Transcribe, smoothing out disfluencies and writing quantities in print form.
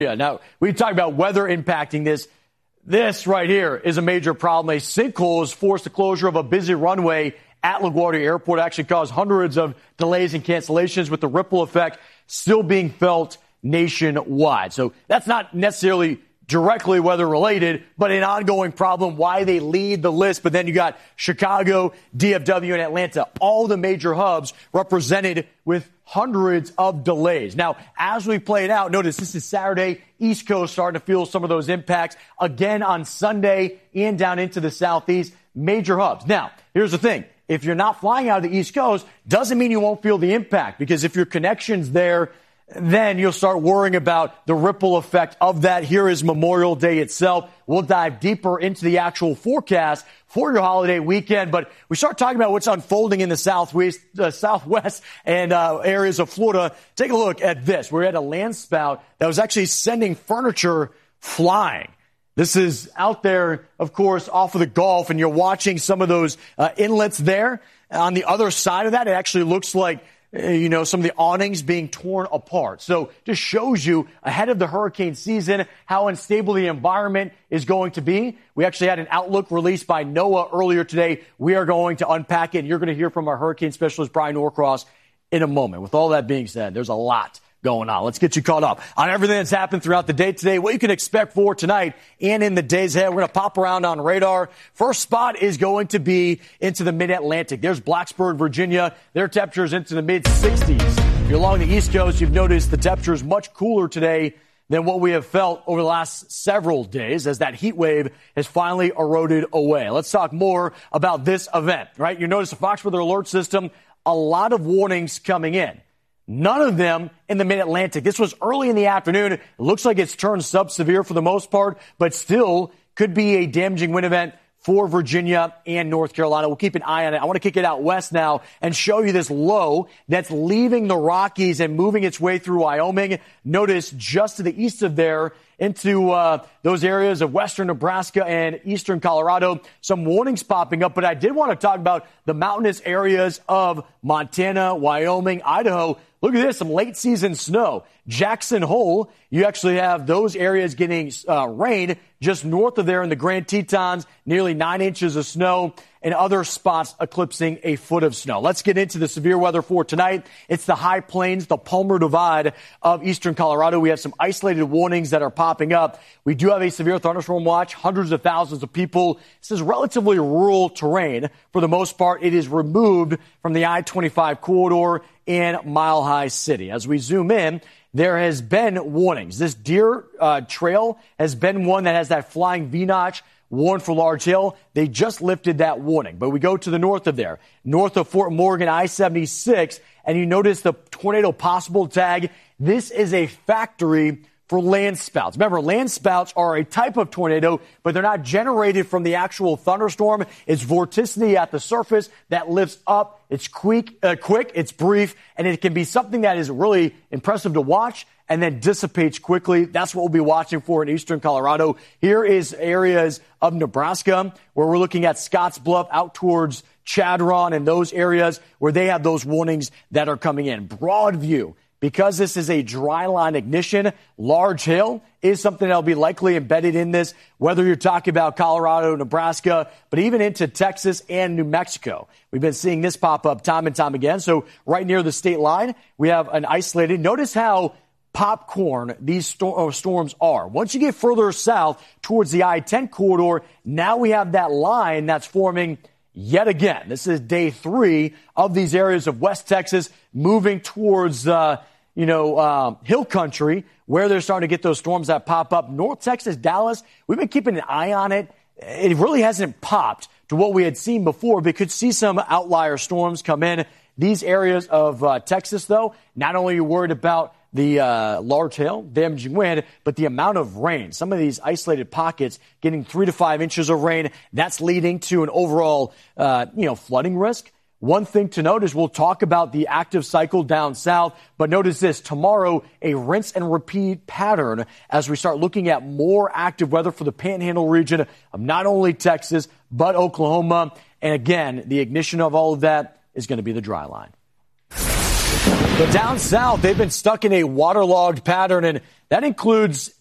Yeah, now we talk about weather impacting this. This right here is a major problem. A sinkhole has forced the closure of a busy runway at LaGuardia Airport. It actually caused hundreds of delays and cancellations, with the ripple effect still being felt nationwide. So that's not necessarily directly weather related, but an ongoing problem. Why they lead the list. But then you got Chicago, DFW, and Atlanta, all the major hubs represented with hundreds of delays. Now, as we play it out, notice this is Saturday, East Coast starting to feel some of those impacts again on Sunday and down into the Southeast, major hubs. Now, here's the thing. If you're not flying out of the East Coast, doesn't mean you won't feel the impact, because if your connection's there, then you'll start worrying about the ripple effect of that. Here is Memorial Day itself. We'll dive deeper into the actual forecast for your holiday weekend, but we start talking about what's unfolding in the Southwest and areas of Florida. Take a look at this. We had a land spout that was actually sending furniture flying. This is out there, of course, off of the Gulf, and you're watching some of those inlets there. On the other side of that, it actually looks like some of the awnings being torn apart. So just shows you ahead of the hurricane season how unstable the environment is going to be. We actually had an outlook released by NOAA earlier today. We are going to unpack it, and you're going to hear from our hurricane specialist, Brian Norcross, in a moment. With all that being said, there's a lot going on. Let's get you caught up on everything that's happened throughout the day today, what you can expect for tonight and in the days ahead. We're going to pop around on radar. First spot is going to be into the mid-Atlantic. There's Blacksburg, Virginia. Their temperatures into the mid-60s. If you're along the East Coast, you've noticed the temperature is much cooler today than what we have felt over the last several days, as that heat wave has finally eroded away. Let's talk more about this event, right? You notice the Fox Weather Alert System, a lot of warnings coming in. None of them in the mid-Atlantic. This was early in the afternoon. It looks like it's turned sub-severe for the most part, but still could be a damaging wind event for Virginia and North Carolina. We'll keep an eye on it. I want to kick it out west now and show you this low that's leaving the Rockies and moving its way through Wyoming. Notice just to the east of there into those areas of western Nebraska and eastern Colorado, some warnings popping up. But I did want to talk about the mountainous areas of Montana, Wyoming, Idaho. Look at this, some late season snow. Jackson Hole, you actually have those areas getting rain just north of there in the Grand Tetons, nearly 9 inches of snow, and other spots eclipsing a foot of snow. Let's get into the severe weather for tonight. It's the high plains, the Palmer Divide of eastern Colorado. We have some isolated warnings that are popping up. We do have a severe thunderstorm watch, hundreds of thousands of people. This is relatively rural terrain. For the most part, it is removed from the I-25 corridor in Mile High City. As we zoom in, there has been warnings. This Deer Trail has been one that has that flying V-notch warned for large hail. They just lifted that warning. But we go to the north of there, north of Fort Morgan, I-76, and you notice the tornado possible tag. This is a factory for land spouts. Remember, land spouts are a type of tornado, but they're not generated from the actual thunderstorm. It's vorticity at the surface that lifts up. It's quick, it's brief, and it can be something that is really impressive to watch and then dissipates quickly. That's what we'll be watching for in eastern Colorado. Here is areas of Nebraska where we're looking at Scottsbluff out towards Chadron and those areas where they have those warnings that are coming in. Broad view. Because this is a dry line ignition, large hail is something that will be likely embedded in this, whether you're talking about Colorado, Nebraska, but even into Texas and New Mexico. We've been seeing this pop up time and time again. So right near the state line, we have an isolated. Notice how popcorn these storms are. Once you get further south towards the I-10 corridor, now we have that line that's forming yet again. This is day 3 of these areas of West Texas moving towards hill country, where they're starting to get those storms that pop up. North Texas, Dallas, we've been keeping an eye on it. It really hasn't popped to what we had seen before, but could see some outlier storms come in. These areas of Texas, though, not only are you worried about the large hail, damaging wind, but the amount of rain. Some of these isolated pockets getting 3 to 5 inches of rain. That's leading to an overall, flooding risk. One thing to note is we'll talk about the active cycle down south, but notice this, tomorrow, a rinse and repeat pattern as we start looking at more active weather for the Panhandle region of not only Texas, but Oklahoma. And again, the ignition of all of that is going to be the dry line. So down south, they've been stuck in a waterlogged pattern, and that includes